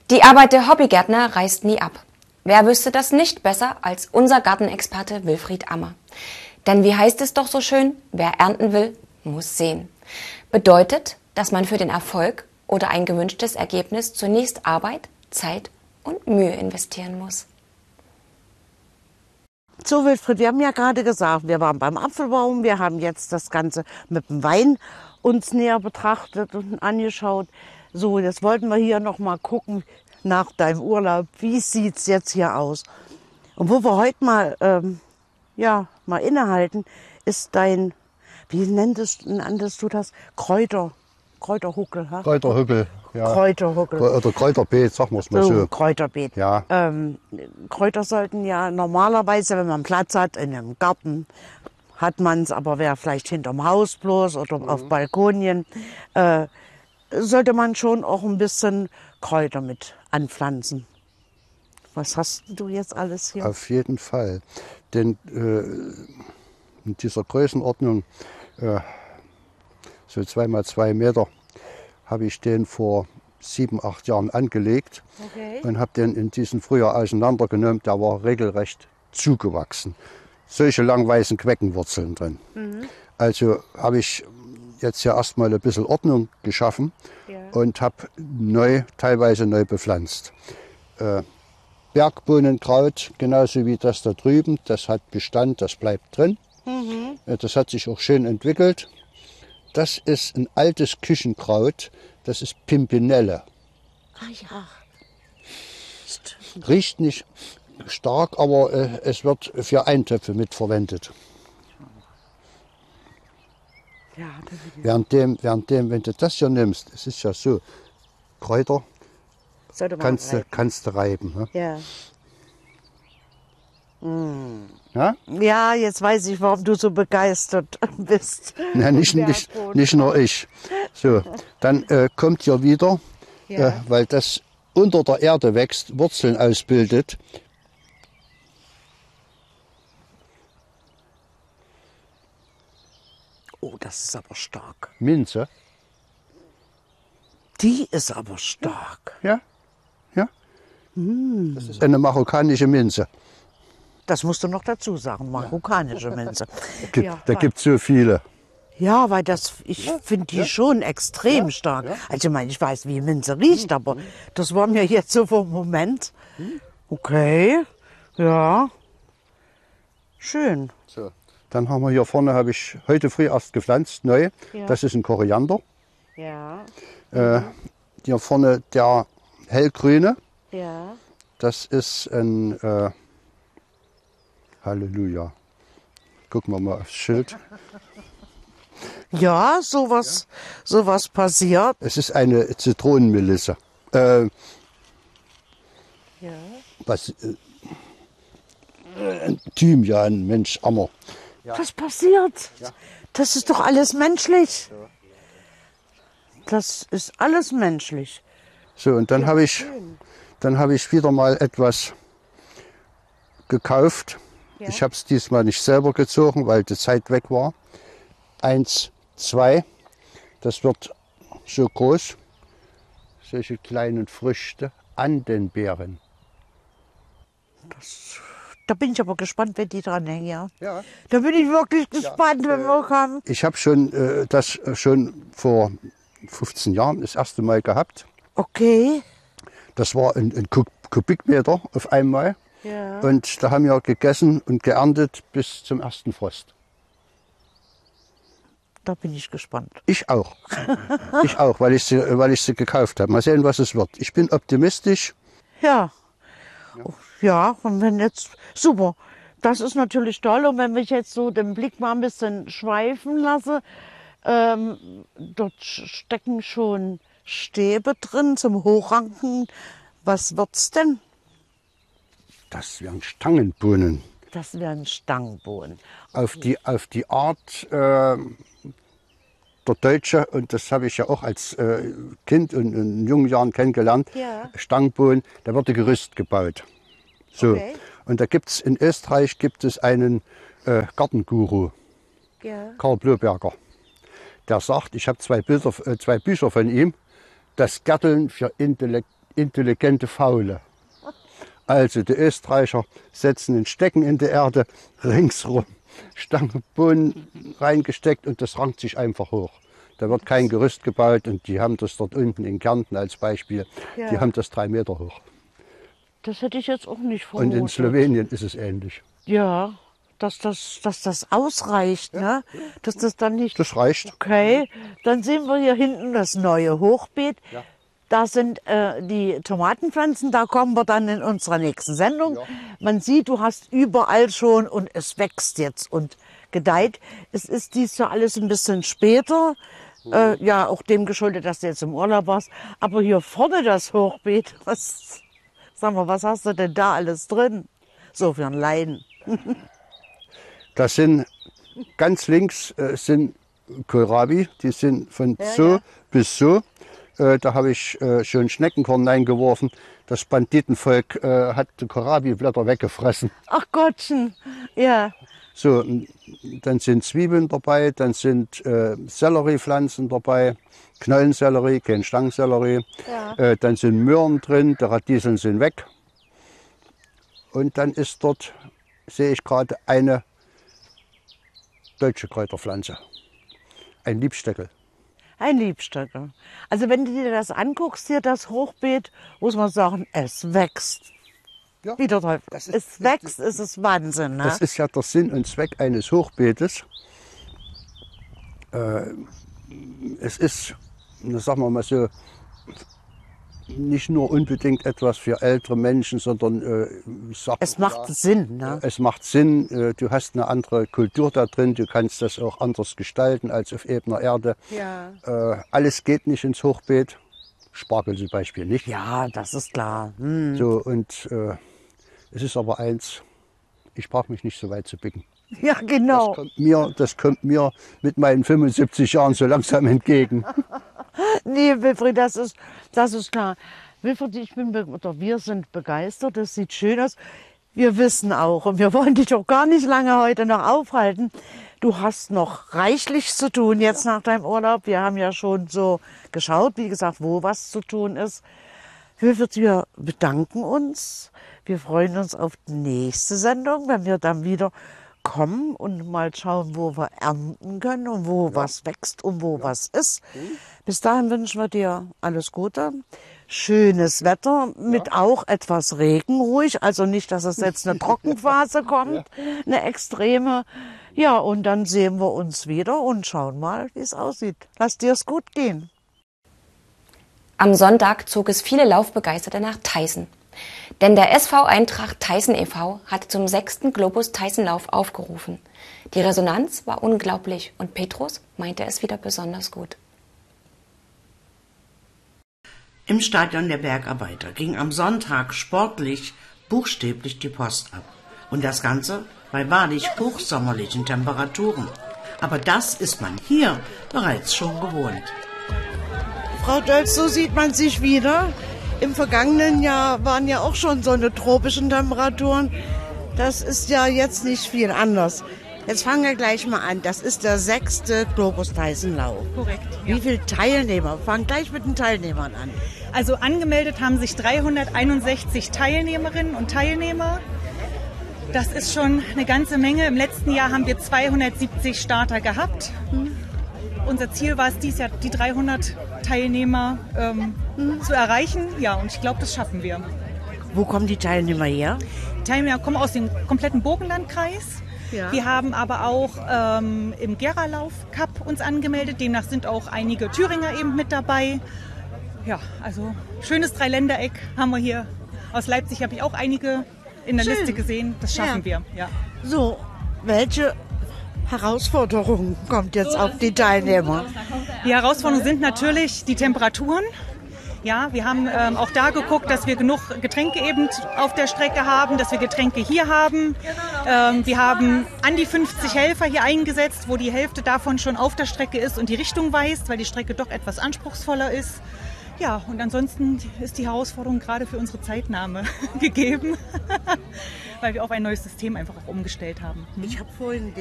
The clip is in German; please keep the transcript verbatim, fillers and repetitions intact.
Die Arbeit der Hobbygärtner reißt nie ab. Wer wüsste das nicht besser als unser Gartenexperte Wilfried Ammer? Denn wie heißt es doch so schön, wer ernten will, muss sehen. Bedeutet, dass man für den Erfolg oder ein gewünschtes Ergebnis zunächst Arbeit, Zeit und Mühe investieren muss. So, Wilfried, wir haben ja gerade gesagt, wir waren beim Apfelbaum, wir haben jetzt das Ganze mit dem Wein uns näher betrachtet und angeschaut. So, jetzt wollten wir hier noch mal gucken nach deinem Urlaub, wie sieht's jetzt hier aus? Und wo wir heute mal, ähm, ja, mal innehalten, ist dein, wie nenntest, nanntest du das? Kräuter, Kräuterhuckel, ha? Kräuterhuckel, ja. Kräuterhuckel. Oder Kräuterbeet, sagen wir es mal so. So, Kräuterbeet. Ja. Ähm, Kräuter sollten ja normalerweise, wenn man Platz hat in einem Garten, hat man es, aber wer vielleicht hinterm Haus bloß oder mhm. auf Balkonien, äh, sollte man schon auch ein bisschen Kräuter mit anpflanzen. Was hast du jetzt alles hier? Auf jeden Fall. Denn äh, in dieser Größenordnung, äh, so zwei mal zwei Meter, habe ich den vor sieben, acht Jahren angelegt. Okay. Und habe den in diesem Frühjahr auseinandergenommen. Der war regelrecht zugewachsen. Solche langweißen Queckenwurzeln drin. Mhm. Also habe ich jetzt ja erstmal ein bisschen Ordnung geschaffen, ja. Und habe neu, teilweise neu bepflanzt. Äh, Bergbohnenkraut, genauso wie das da drüben, das hat Bestand, das bleibt drin. Mhm. Äh, das hat sich auch schön entwickelt. Das ist ein altes Küchenkraut, das ist Pimpinelle. Ah ja. Riecht nicht stark, aber äh, es wird für Eintöpfe mitverwendet. Ja, währenddem, währenddem, wenn du das hier nimmst, es ist ja so, Kräuter kannst du, kannst du reiben. Ne? Ja. Mm. Ja? Ja, jetzt weiß ich, warum du so begeistert bist. Ja, nicht, nicht, nicht nur ich. So, dann äh, kommt hier wieder, ja. äh, weil das unter der Erde wächst, Wurzeln ausbildet. Oh, das ist aber stark. Minze. Die ist aber stark. Ja, ja. Mm. Das ist eine marokkanische Minze. Das musst du noch dazu sagen, marokkanische Minze. Gibt, ja, da gibt es so viele. Ja, weil das, ich ja, finde die ja. schon extrem ja, stark. Ja. Also ich meine, ich weiß, wie Minze riecht, aber das war mir jetzt so vom Moment. Okay, ja, schön. So. Dann haben wir hier vorne, habe ich heute früh erst gepflanzt, neu. Ja. Das ist ein Koriander. Ja. Äh, hier vorne der hellgrüne. Ja. Das ist ein äh, Halleluja. Gucken wir mal aufs Schild. Ja, sowas, ja. sowas passiert. Es ist eine Zitronenmelisse. Äh, ja. Was? Äh, Thymian, Mensch, Ammer. Ja. Was passiert? Ja. Das ist doch alles menschlich. Ja. Das ist alles menschlich. So, und dann ja, habe ich, dann habe ich wieder mal etwas gekauft. Ja. Ich habe es diesmal nicht selber gezogen, weil die Zeit weg war. Eins, zwei, das wird so groß. Solche kleinen Früchte, Andenbeeren. Das, da bin ich aber gespannt, wenn die dranhängen, ja. Ja. Da bin ich wirklich gespannt, ja, wenn wir kommen. Ich habe schon äh, das schon vor fünfzehn Jahren das erste Mal gehabt. Okay. Das war ein, ein Kubikmeter auf einmal. Ja. Und da haben wir gegessen und geerntet bis zum ersten Frost. Da bin ich gespannt. Ich auch. Ich auch, weil ich sie, weil ich sie gekauft habe. Mal sehen, was es wird. Ich bin optimistisch. Ja. Ja, ja, und wenn jetzt, super. Das ist natürlich toll. Und wenn ich jetzt so den Blick mal ein bisschen schweifen lasse, ähm, dort stecken schon Stäbe drin zum Hochranken. Was wird's denn? Das wären Stangenbohnen. Das wären Stangenbohnen. Okay. Auf die, auf die Art äh, der Deutsche, und das habe ich ja auch als äh, Kind und in jungen Jahren kennengelernt, ja. Stangenbohnen, da wird ein Gerüst gebaut. So. Okay. Und da gibt es in Österreich gibt es einen äh, Gartenguru, ja. Karl Bloberger. Der sagt, ich habe zwei, äh, zwei Bücher von ihm, das Gärteln für Intellekt intelligente Faule. Also die Österreicher setzen ein Stecken in die Erde, ringsrum Stange Bohnen reingesteckt und das rankt sich einfach hoch. Da wird kein Gerüst gebaut und die haben das dort unten in Kärnten als Beispiel, Ja. die haben das drei Meter hoch. Das hätte ich jetzt auch nicht vermutet. Und in Slowenien ist es ähnlich. Ja, dass das, dass das ausreicht, ne? Dass das dann nicht... Das reicht. Okay, dann sehen wir hier hinten das neue Hochbeet. Ja. Da sind äh, die Tomatenpflanzen, da kommen wir dann in unserer nächsten Sendung. Ja. Man sieht, du hast überall schon und es wächst jetzt und gedeiht. Es ist dies Jahr alles ein bisschen später. Äh, ja, auch dem geschuldet, dass du jetzt im Urlaub warst. Aber hier vorne das Hochbeet, was, sag mal, was hast du denn da alles drin? So für ein Laien. Das sind ganz links äh, sind Kohlrabi, die sind von Ja, so ja. bis so. Äh, da habe ich äh, schon Schneckenkorn reingeworfen. Das Banditenvolk äh, hat die Kohlrabi-Blätter weggefressen. Ach Gottchen, ja. So, m, dann sind Zwiebeln dabei, dann sind äh, Selleriepflanzen dabei, Knollensellerie, kein Stangensellerie. Ja. Äh, dann sind Möhren drin, die Radieseln sind weg. Und dann ist dort, sehe ich gerade, eine deutsche Kräuterpflanze, ein Liebstöckel. Ein Liebstöckel. Also wenn du dir das anguckst, hier das Hochbeet, muss man sagen, es wächst. Ja, Wie der Teufel. das ist- Es wächst, es ist Wahnsinn. Ne? Das ist ja der Sinn und Zweck eines Hochbeetes. Äh, es ist, na, sagen wir mal so, nicht nur unbedingt etwas für ältere Menschen, sondern äh, ich sag, Es macht ja, Sinn. Ne? es macht Sinn. äh, Du hast eine andere Kultur da drin, du kannst das auch anders gestalten als auf ebener Erde. Ja. Äh, alles geht nicht ins Hochbeet, Spargel zum Beispiel nicht. Ja, das ist klar. Hm. So, und äh, es ist aber eins, ich brauche mich nicht so weit zu bücken. Ja, genau. Das kommt mir, das kommt mir mit meinen fünfundsiebzig Jahren so langsam entgegen. Nee, Wilfried, das ist, das ist klar. Wilfried, ich bin, be- oder wir sind begeistert, das sieht schön aus. Wir wissen auch, und wir wollen dich auch gar nicht lange heute noch aufhalten, du hast noch reichlich zu tun jetzt nach deinem Urlaub. Wir haben ja schon so geschaut, wie gesagt, wo was zu tun ist. Wilfried, wir bedanken uns. Wir freuen uns auf die nächste Sendung, wenn wir dann wieder kommen und mal schauen, wo wir ernten können und wo was wächst und wo was ist. Bis dahin wünschen wir dir alles Gute, schönes Wetter mit auch etwas Regen ruhig, also nicht, dass es jetzt eine Trockenphase kommt, eine extreme. Ja, und dann sehen wir uns wieder und schauen mal, wie es aussieht. Lass dir es gut gehen. Am Sonntag zog es viele Laufbegeisterte nach Theißen. Denn der S V Eintracht Theißen e V hatte zum sechsten Globus-Theißen-Lauf aufgerufen. Die Resonanz war unglaublich und Petrus meinte es wieder besonders gut. Im Stadion der Bergarbeiter ging am Sonntag sportlich buchstäblich die Post ab. Und das Ganze bei wahrlich hochsommerlichen Temperaturen. Aber das ist man hier bereits schon gewohnt. Frau Dölz, so sieht man sich wieder. Im vergangenen Jahr waren ja auch schon so eine tropischen Temperaturen. Das ist ja jetzt nicht viel anders. Jetzt fangen wir gleich mal an. Das ist der sechste Globus-Theißen-Lauf. Korrekt. Ja. Wie viele Teilnehmer? Fangen gleich mit den Teilnehmern an. Also angemeldet haben sich dreihunderteinundsechzig Teilnehmerinnen und Teilnehmer. Das ist schon eine ganze Menge. Im letzten Jahr haben wir zweihundertsiebzig Starter gehabt. Unser Ziel war es, dieses Jahr die dreihundert Teilnehmer ähm, zu erreichen. Ja, und ich glaube, das schaffen wir. Wo kommen die Teilnehmer her? Die Teilnehmer kommen aus dem kompletten Burgenlandkreis. Ja. Wir haben aber auch ähm, im Geralauf Cup uns angemeldet. Demnach sind auch einige Thüringer eben mit dabei. Ja, also schönes Dreiländereck haben wir hier. Aus Leipzig habe ich auch einige in der Schön. Liste gesehen. Das schaffen Ja. wir. Ja. So, welche Herausforderung kommt jetzt auf die Teilnehmer? Die Herausforderungen sind natürlich die Temperaturen. Ja, wir haben ähm, auch da geguckt, dass wir genug Getränke eben auf der Strecke haben, dass wir Getränke hier haben. Ähm, wir haben an die fünfzig Helfer hier eingesetzt, wo die Hälfte davon schon auf der Strecke ist und die Richtung weist, weil die Strecke doch etwas anspruchsvoller ist. Ja, und ansonsten ist die Herausforderung gerade für unsere Zeitnahme gegeben, weil wir auf ein neues System einfach auch umgestellt haben. Ich habe vorhin